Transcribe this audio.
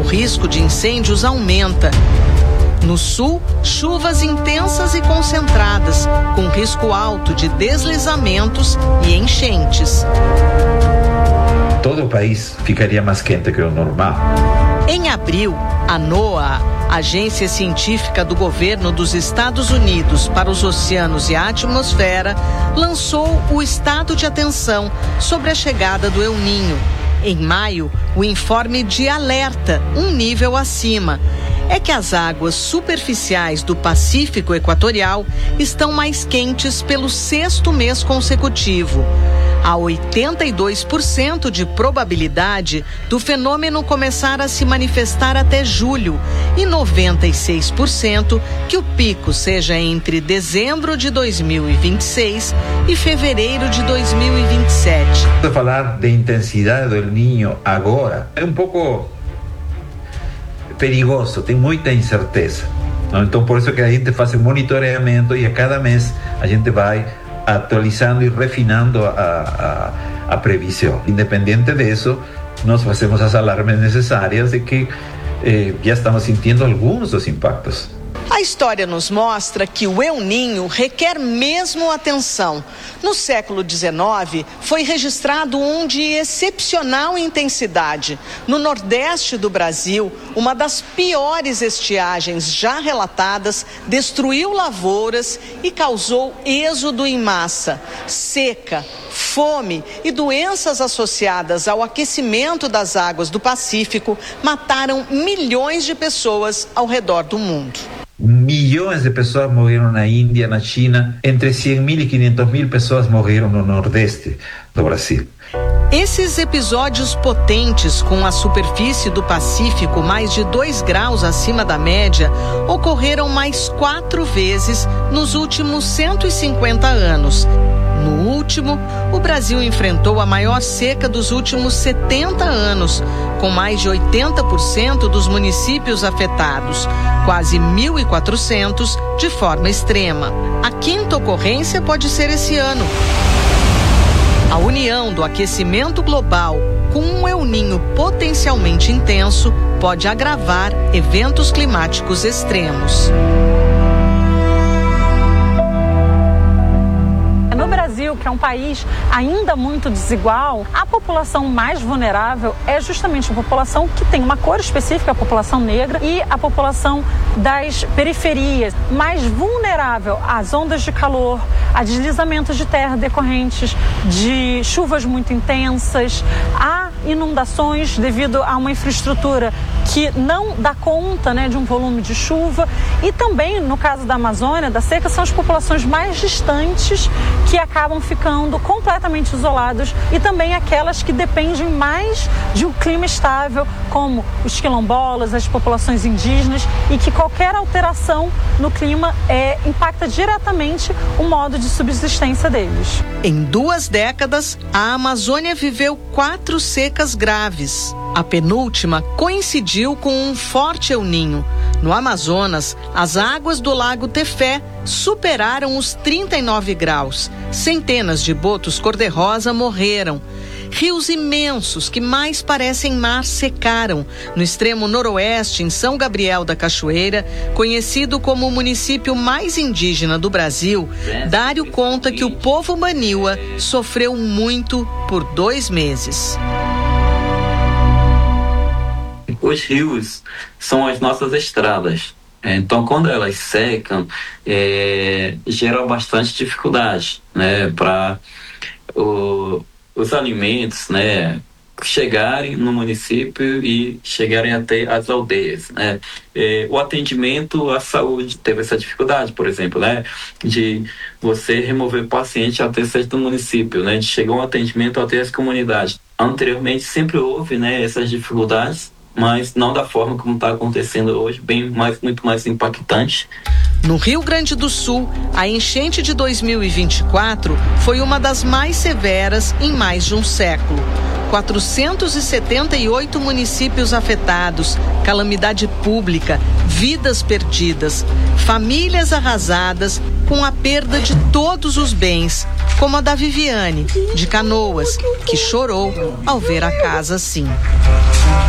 risco de incêndios aumenta. No sul, chuvas intensas e concentradas, com risco alto de deslizamentos e enchentes. Todo o país ficaria mais quente que o normal. Em abril, a NOAA, Agência Científica do Governo dos Estados Unidos para os Oceanos e a Atmosfera, lançou o estado de atenção sobre a chegada do El Niño. Em maio, o informe de alerta, um nível acima, é que as águas superficiais do Pacífico Equatorial estão mais quentes pelo 6º mês consecutivo. Há 82% de probabilidade do fenômeno começar a se manifestar até julho e 96% que o pico seja entre dezembro de 2026 e fevereiro de 2027. Falar de intensidade do El Niño agora é um pouco perigoso, tem muita incerteza. Então, por isso que a gente faz um monitoreamento e a cada mês a gente vai atualizando e refinando a previsão. Independente disso, nós fazemos as alarmes necessárias de que já estamos sentindo alguns dos impactos. A história nos mostra que o El Niño requer mesmo atenção. No século XIX, foi registrado um de excepcional intensidade. No nordeste do Brasil, uma das piores estiagens já relatadas destruiu lavouras e causou êxodo em massa, seca, fome e doenças associadas ao aquecimento das águas do Pacífico mataram milhões de pessoas ao redor do mundo. Milhões de pessoas morreram na Índia, na China. Entre 100.000 e 500.000 pessoas morreram no Nordeste do Brasil. Esses episódios potentes com a superfície do Pacífico mais de 2 graus acima da média ocorreram mais 4 vezes nos últimos 150 anos. No último, o Brasil enfrentou a maior seca dos últimos 70 anos, com mais de 80% dos municípios afetados, quase 1.400 de forma extrema. A 5ª ocorrência pode ser esse ano. A união do aquecimento global com um El Niño potencialmente intenso pode agravar eventos climáticos extremos. No Brasil, que é um país ainda muito desigual, a população mais vulnerável é justamente a população que tem uma cor específica, a população negra, e a população das periferias, mais vulnerável às ondas de calor, a deslizamentos de terra decorrentes de chuvas muito intensas, a inundações devido a uma infraestrutura que não dá conta, de um volume de chuva, e também, no caso da Amazônia, da seca, são as populações mais distantes que acabam ficando completamente isolados, e também aquelas que dependem mais de um clima estável, como os quilombolas, as populações indígenas, e que qualquer alteração no clima impacta diretamente o modo de subsistência deles. Em 2 décadas, a Amazônia viveu 4 secas graves. A penúltima coincidiu com um forte El Niño. No Amazonas, as águas do Lago Tefé superaram os 39 graus. Centenas de botos cor-de-rosa morreram. Rios imensos que mais parecem mar secaram. No extremo noroeste, em São Gabriel da Cachoeira, conhecido como o município mais indígena do Brasil, Dário conta que o povo Maniwa sofreu muito por 2 meses. Os rios são as nossas estradas. Então, quando elas secam, gera bastante dificuldade, para os alimentos, chegarem no município e chegarem até as aldeias, o atendimento à saúde teve essa dificuldade, por exemplo, de você remover paciente até o centro do município, de chegar um atendimento até as comunidades. Anteriormente sempre houve, essas dificuldades, mas não da forma como está acontecendo hoje, muito mais impactante. No Rio Grande do Sul, a enchente de 2024 foi uma das mais severas em mais de um século. 478 municípios afetados, calamidade pública, vidas perdidas, famílias arrasadas com a perda de todos os bens, como a da Viviane, de Canoas, que chorou ao ver a casa assim.